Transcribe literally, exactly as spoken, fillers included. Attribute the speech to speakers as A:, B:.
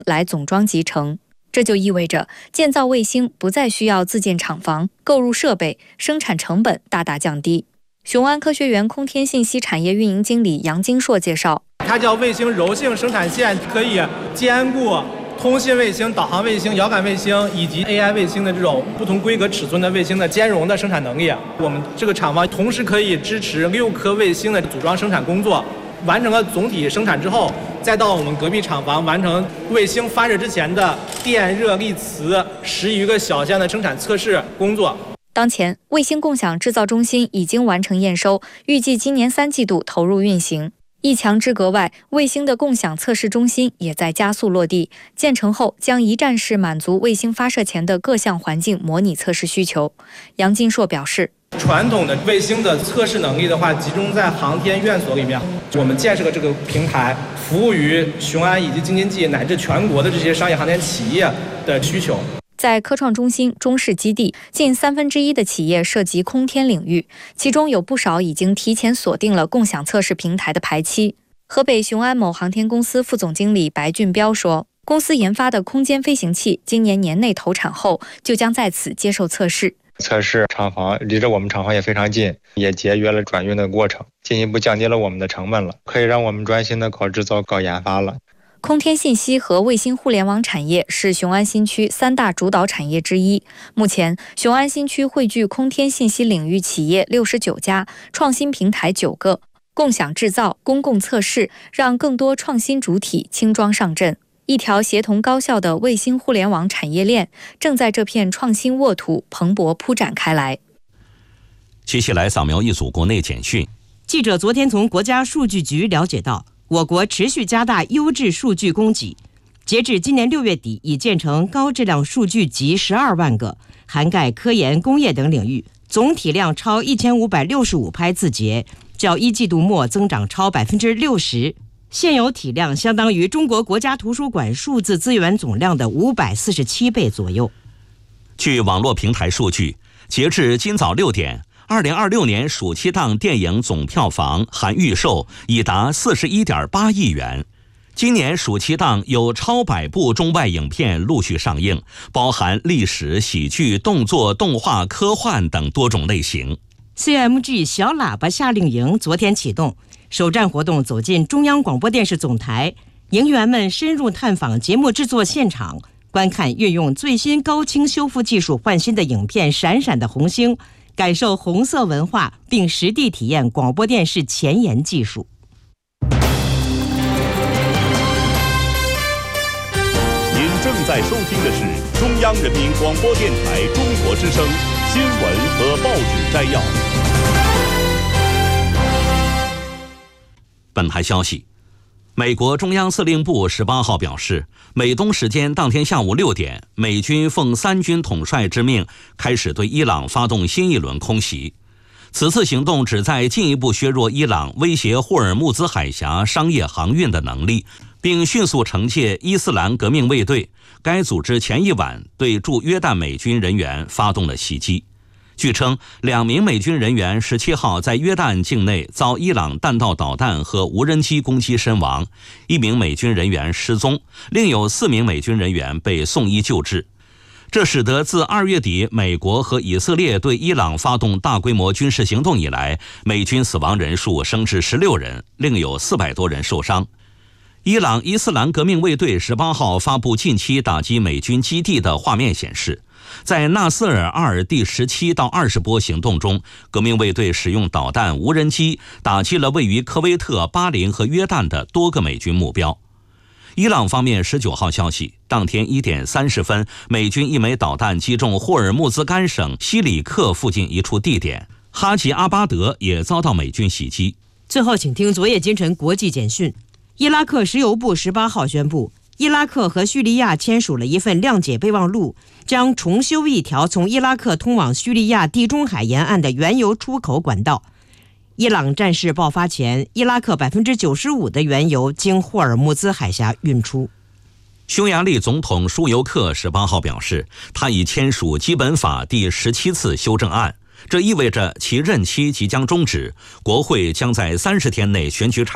A: 来总装集成。这就意味着建造卫星不再需要自建厂房、购入设备，生产成本大大降低。雄安科学园空天信息产业运营经理杨金硕介绍，
B: 它叫卫星柔性生产线，可以兼顾通信卫星、导航卫星、遥感卫星以及 A I 卫星的这种不同规格尺寸的卫星的兼容的生产能力。我们这个厂房同时可以支持六颗卫星的组装生产工作，完成了总体生产之后，再到我们隔壁厂房完成卫星发射之前的电热力磁十余个小件的生产测试工作。
A: 当前，卫星共享制造中心已经完成验收，预计今年三季度投入运行。一墙之隔外，卫星的共享测试中心也在加速落地，建成后将一站式满足卫星发射前的各项环境模拟测试需求。杨金硕表示，
B: 传统的卫星的测试能力的话，集中在航天院所里面。我们建设了这个平台，服务于雄安以及京津冀乃至全国的这些商业航天企业的需求。
A: 在科创中心中试基地，近三分之一的企业涉及空天领域，其中有不少已经提前锁定了共享测试平台的排期。河北雄安某航天公司副总经理白俊彪说，公司研发的空间飞行器今年年内投产后，就将在此接受测试。
C: 测试厂房离着我们厂房也非常近，也节约了转运的过程，进一步降低了我们的成本了，可以让我们专心的搞制造、搞研发了。
A: 空天信息和卫星互联网产业是雄安新区三大主导产业之一。目前，雄安新区汇聚空天信息领域企业六十九家，创新平台九个，共享制造、公共测试，让更多创新主体轻装上阵。一条协同高效的卫星互联网产业链正在这片创新沃土蓬勃铺展开来。
D: 接下来扫描一组国内简讯。
E: 记者昨天从国家数据局了解到，我国持续加大优质数据供给，截至今年六月底，已建成高质量数据集十二万个，涵盖科研、工业等领域，总体量超一千五百六十五拍字节，较一季度末增长超百分之六十。现有体量相当于中国国家图书馆数字资源总量的五百四十七倍左右。
D: 据网络平台数据，截至今早六点，二零二六年暑期档电影总票房含预售已达四十一点八亿元。今年暑期档有超百部中外影片陆续上映，包含历史、喜剧、动作、动画、科幻等多种类型。
E: C M G 小喇叭夏令营昨天启动，首站活动走进中央广播电视总台，营员们深入探访节目制作现场，观看运用最新高清修复技术换新的影片《闪闪的红星》，感受红色文化，并实地体验广播电视前沿技术。
F: 您正在收听的是中央人民广播电台中国之声新闻和报纸摘要。
D: 本台消息，美国中央司令部十八号表示，美东时间当天下午六点，美军奉三军统帅之命，开始对伊朗发动新一轮空袭。此次行动旨在进一步削弱伊朗威胁霍尔木兹海峡商业航运的能力，并迅速惩戒伊斯兰革命卫队。该组织前一晚对驻约旦美军人员发动了袭击。据称，两名美军人员十七号在约旦境内遭伊朗弹道导弹和无人机攻击身亡，一名美军人员失踪，另有四名美军人员被送医救治。这使得自二月底美国和以色列对伊朗发动大规模军事行动以来，美军死亡人数升至十六人，另有四百多人受伤。伊朗伊斯兰革命卫队十八号发布近期打击美军基地的画面显示，在纳斯尔二第十七到二十波行动中，革命卫队使用导弹、无人机打击了位于科威特、巴林和约旦的多个美军目标。伊朗方面十九号消息，当天一点三十分，美军一枚导弹击中霍尔木兹干省西里克附近一处地点，哈吉阿巴德也遭到美军袭击。
E: 最后，请听昨夜今晨国际简讯。伊拉克石油部十八号宣布，伊拉克和叙利亚签署了一份谅解备忘录，将重修一条从伊拉克通往叙利亚地中海沿岸的原油出口管道。伊朗战事爆发前，伊拉克百分之九十五的原油经霍尔木兹海峡运出。
D: 匈牙利总统舒尤克十八号表示，他已签署基本法第十七次修正案，这意味着其任期即将终止，国会将在三十天内选举产